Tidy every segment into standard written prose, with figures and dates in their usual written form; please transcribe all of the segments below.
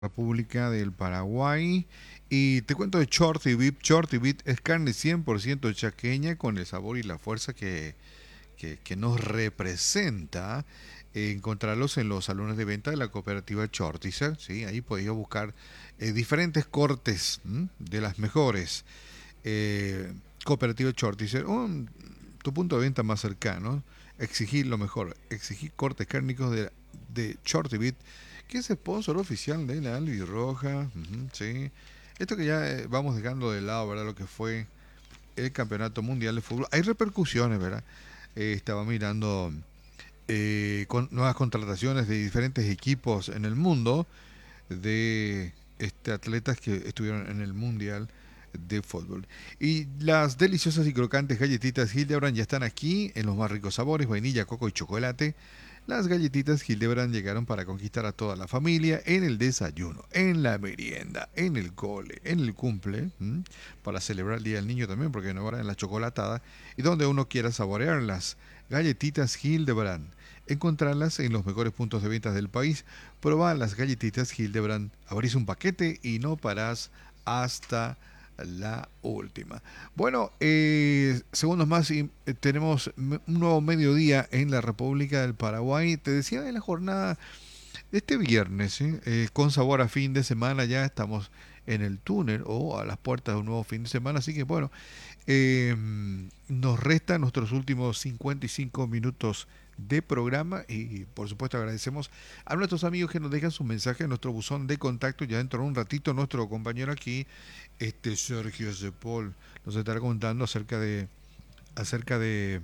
República del Paraguay. Y te cuento de Shorty Beef. Shorty Beef es carne 100% chaqueña con el sabor y la fuerza que nos representa. Encontrarlos en los salones de venta de la cooperativa Shortizer. ¿Sí? Ahí podéis buscar diferentes cortes de las mejores. Cooperativa Shortizer, tu punto de venta más cercano. Exigir lo mejor. Exigir cortes cárnicos de Shorty Beef, que es sponsor oficial de la Albirroja. Sí. Esto que ya vamos dejando de lado, ¿verdad? Lo que fue el Campeonato Mundial de Fútbol. Hay repercusiones, ¿verdad? Estaba mirando con nuevas contrataciones de diferentes equipos en el mundo de atletas que estuvieron en el Mundial de Fútbol. Y las deliciosas y crocantes galletitas Hildebrand ya están aquí en los más ricos sabores, vainilla, coco y chocolate. Las galletitas Hildebrand llegaron para conquistar a toda la familia en el desayuno, en la merienda, en el cole, en el cumple, para celebrar el Día del Niño también, porque no en la chocolatada, y donde uno quiera saborear las galletitas Hildebrand. Encontrarlas en los mejores puntos de ventas del país. Probá las galletitas Hildebrand, abrís un paquete y no parás hasta la última. Bueno, segundos más y tenemos un nuevo mediodía en la República del Paraguay. Te decía de la jornada de este viernes, con sabor a fin de semana. Ya estamos en el túnel o a las puertas de un nuevo fin de semana. Así que bueno, nos restan nuestros últimos 55 minutos de programa y por supuesto agradecemos a nuestros amigos que nos dejan su mensaje en nuestro buzón de contacto. Ya dentro de un ratito nuestro compañero aquí, Sergio Sepol, nos estará contando acerca de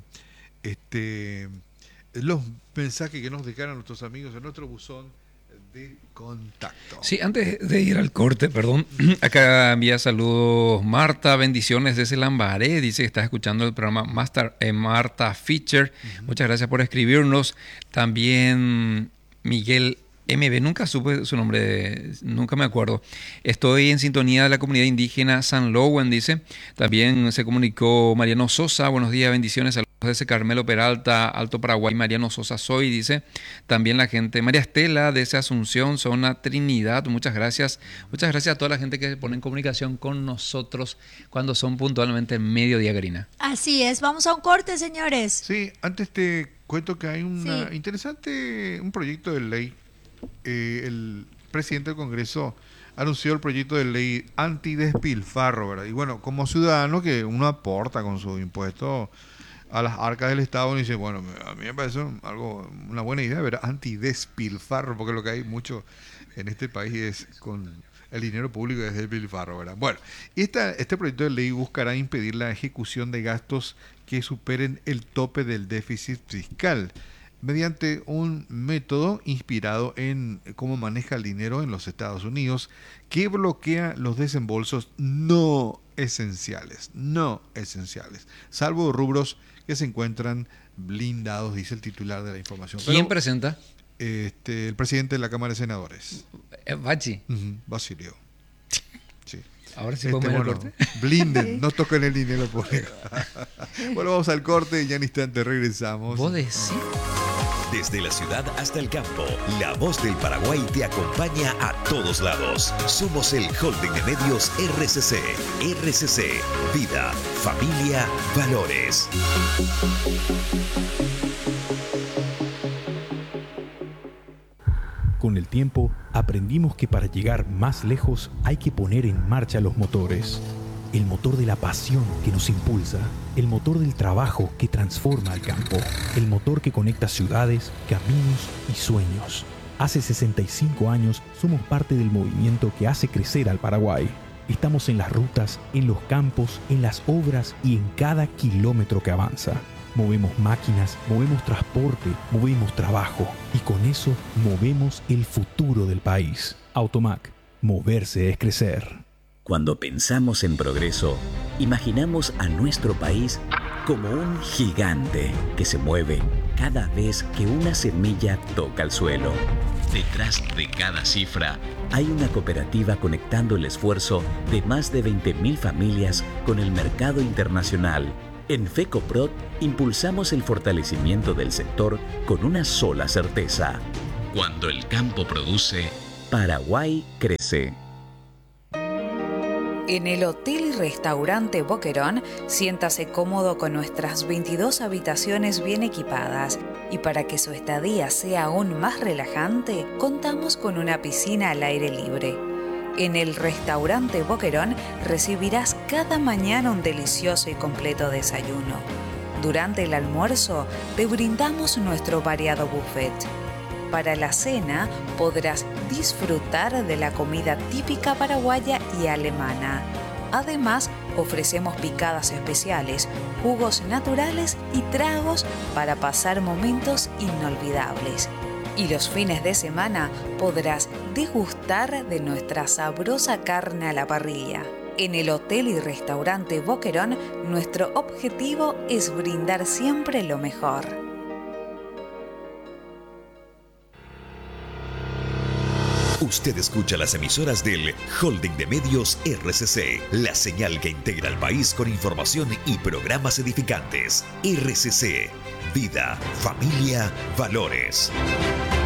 los mensajes que nos dejaron nuestros amigos en nuestro buzón de contacto. Sí, antes de ir al corte, perdón, acá envía saludos Marta, bendiciones desde Lambaré, dice que está escuchando el programa Marta Fischer. Muchas gracias por escribirnos. También Miguel MB, nunca supe su nombre, nunca me acuerdo. Estoy en sintonía de la comunidad indígena San Lowen, dice. También se comunicó Mariano Sosa, buenos días, bendiciones, saludos desde Carmelo Peralta, Alto Paraguay, Mariano Sosa soy, dice. También la gente, María Estela, desde Asunción, zona Trinidad, muchas gracias. Muchas gracias a toda la gente que se pone en comunicación con nosotros cuando son puntualmente mediodía, Karina. Así es, vamos a un corte, señores. Sí, antes te cuento que hay un proyecto de ley. El presidente del Congreso anunció el proyecto de ley antidespilfarro, ¿verdad? Y bueno, como ciudadano que uno aporta con su impuesto a las arcas del Estado, uno dice, bueno, a mí me parece una buena idea, ¿verdad? Antidespilfarro, porque lo que hay mucho en este país es con el dinero público es despilfarro, ¿verdad? Bueno, este proyecto de ley buscará impedir la ejecución de gastos que superen el tope del déficit fiscal, mediante un método inspirado en cómo maneja el dinero en los Estados Unidos, que bloquea los desembolsos no esenciales, salvo rubros que se encuentran blindados, dice el titular de la información. ¿Quién presenta? El presidente de la Cámara de Senadores. Bachi. Basilio. Sí. Ahora sí podemos ir al corte. Blinden, no toquen el dinero público. Bueno, vamos al corte y ya en instante regresamos. ¿Vos decís? Desde la ciudad hasta el campo, la voz del Paraguay te acompaña a todos lados. Somos el holding de medios RCC. RCC, vida, familia, valores. Con el tiempo, aprendimos que para llegar más lejos hay que poner en marcha los motores. El motor de la pasión que nos impulsa, el motor del trabajo que transforma al campo, el motor que conecta ciudades, caminos y sueños. Hace 65 años somos parte del movimiento que hace crecer al Paraguay. Estamos en las rutas, en los campos, en las obras y en cada kilómetro que avanza. Movemos máquinas, movemos transporte, movemos trabajo y con eso movemos el futuro del país. Automac, moverse es crecer. Cuando pensamos en progreso, imaginamos a nuestro país como un gigante que se mueve cada vez que una semilla toca el suelo. Detrás de cada cifra hay una cooperativa conectando el esfuerzo de más de 20.000 familias con el mercado internacional. En FECOPROD impulsamos el fortalecimiento del sector con una sola certeza. Cuando el campo produce, Paraguay crece. En el Hotel y Restaurante Boquerón, siéntase cómodo con nuestras 22 habitaciones bien equipadas. Y para que su estadía sea aún más relajante, contamos con una piscina al aire libre. En el Restaurante Boquerón recibirás cada mañana un delicioso y completo desayuno. Durante el almuerzo te brindamos nuestro variado buffet. Para la cena podrás disfrutar de la comida típica paraguaya y alemana. Además, ofrecemos picadas especiales, jugos naturales y tragos para pasar momentos inolvidables. Y los fines de semana podrás degustar de nuestra sabrosa carne a la parrilla. En el Hotel y Restaurante Boquerón, nuestro objetivo es brindar siempre lo mejor. Usted escucha las emisoras del Holding de Medios RCC, la señal que integra al país con información y programas edificantes. RCC, vida, familia, valores.